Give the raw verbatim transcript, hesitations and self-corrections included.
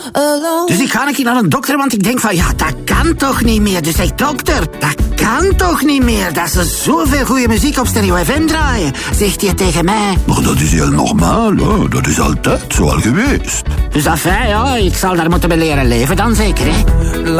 alone. Dus ik ga een keer naar een dokter, want ik denk van, ja, dat kan toch niet meer. Dus zeg, dokter, dat kan toch niet meer, dat ze zoveel goede muziek op Stereo F M draaien, zegt hij tegen mij. Maar dat is heel normaal, hè? Dat is altijd zo al geweest. Dus afijn, ja, ik zal daar moeten mee leren leven dan zeker, hè.